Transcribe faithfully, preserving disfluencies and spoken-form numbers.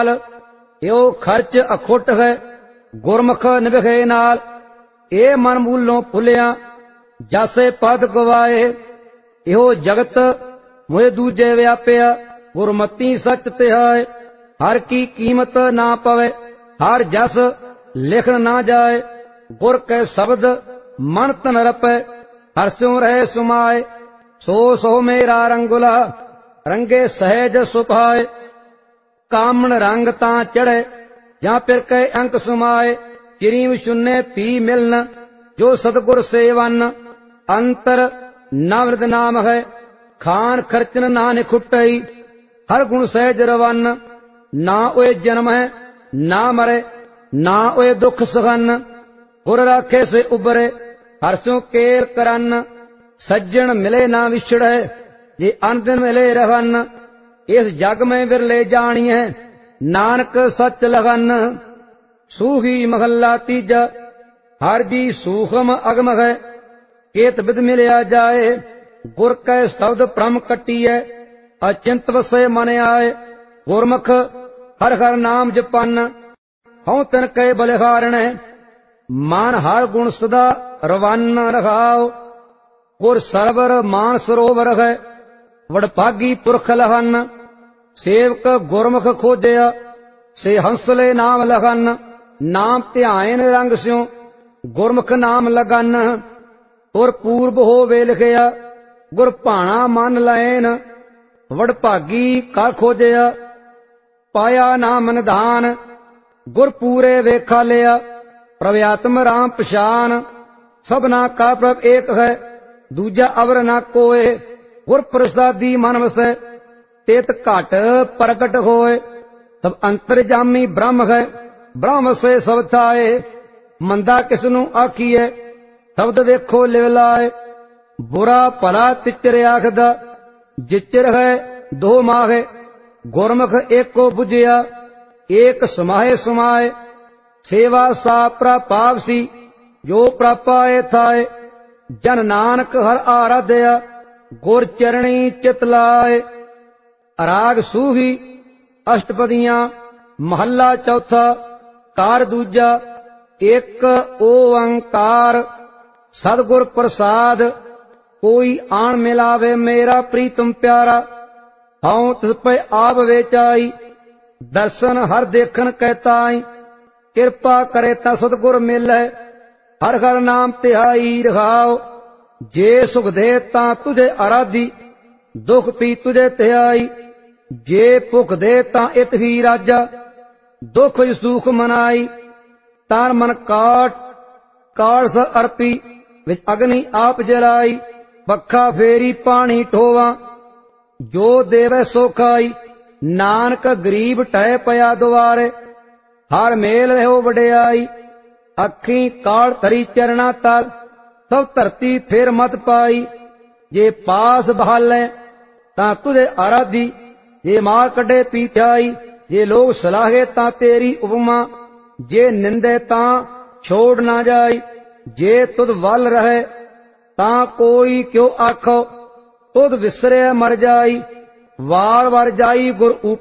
माल, यो खर्च अखुट है गुरमुख निभे नाल। ए मन मूलों भुलिया जासे पद गवाए, यो जगत मुझे दूजे व्यापिया, गुरमती सच तिहाए। हर की कीमत ना पवे, हर जस लिखन ना जाए। गुर के शब्द मन तन रपे, हर स्यों रहे सुमाए। सो सो मेरा रंगुला, रंगे सहज सुभाए। कामन रंग तां चढ़े, ਜਾਂ ਫਿਰ ਕੈ ਅੰਕ ਸਮਾਏ। ਕਿਰੀਮ ਸ਼ੁੰਨੇ ਪੀ ਮਿਲਨ, ਜੋ ਸਤਿਗੁਰ ਸੇਵਨ। ਅੰਤਰ ਨਵਰਦ ਨਾਮ ਹੈ, ਖਾਨ ਖਰਚਨ ਨਾ ਨਿਖੁੱਟਈ। ਹਰ ਗੁਣ ਸਹਿਜ ਰਵਨ, ਨਾ ਓਏ ਜਨਮ ਹੈ ਨਾ ਮਰੇ, ਨਾ ਓਏ ਦੁੱਖ ਸਹਨ। ਗੁਰ ਰਾਖੇ ਸੇ ਉਬਰੇ, ਹਰ ਸਿਉ ਕੇਰ ਕਰਨ। ਸੱਜਣ ਮਿਲੇ ਨਾ ਵਿਛੜੈ, ਜੇ ਅਨਦਿਨ ਮਿਲੇ ਰਹਨ। ਇਸ ਜਗ ਮੈਂ ਵਿਰਲੇ ਜਾਣੀਐ, नानक सच लगन। सूही महला तीजा, हर जी सूखम अगम है। केत बिद मिलिया जाए, गुर कै शब्द प्रम कटिए। अचिंत वसे मन आए, गुरमुख हर हर नाम जपन। हूं तिन कै बलिहारण, मान हर गुण सदा रवन रखाओ। गुर सरवर मान सरोवर है, वडभागी पुरख लहन। सेवक गुरमुख खोजया, से हंसले नाम लगन। नाम ध्यान रंग स्यों, गुरमुख नाम लगन। और पूर्व होवे लिखया, गुर भाणा मन लैन। वडभागी कर खोजया, पाया नाम निधान। गुर पूरे वेखा लिया, प्रव्यात्म राम पछान। सबना का प्रभ एक है, दूजा अवर ना कोय। गुर प्रसादी मन वसै, तेत घट प्रगट होए। तब अंतरजामी ब्रह्म है, ब्रह्म से सब थाए। मंदा किसनू आखिए, शब्द वेखो लिव लाए। बुरा भला तिचर आखदा, जिचर है दो माहे। गुरमुख एको बुझिया, एक समाहे समाए। सेवा सा प्रभावसी, जो प्रापाए थाए। जन नानक हर आराध्या, गुर चरणी चित लाए। राग सूही अष्टपदियां, महला चौथा, कार दूजा। एक ओंकार सतगुर प्रसाद, कोई आन मिलावे मेरा प्रीतम प्यारा। हूं तिस पे आप वेचाई, दर्शन हर देखन कहताई। कृपा करे ता सतगुर मिलै, हर हर नाम तिहाई रखाओ। जे सुख दे ता तुझे आराधी, दुख पी तुझे तिहाई। जे भुख दे तां इत ही राजा, दुख सुख मनाई। तार मन काट काल स अर्पी, विच अग्नि आप जलाई। पखा फेरी पानी ठोवा, जो देवे सो खाई। नानक गरीब टह पया दुआरे, हर मेल रहो वडियाई। अखी काल धरी चरना तर, सब धरती फिर मत पाई। जे पास बहाले तां तुझे आराधी, जे मार कढे पी थ्याई। जे लोग सलाहे तां तेरी उपमा, जे निंदे तां छोड़ ना जाई। जे तुद वल रहे तां कोई क्यों आखो, तुद विसरे मर जाई। वार वार जाई गुर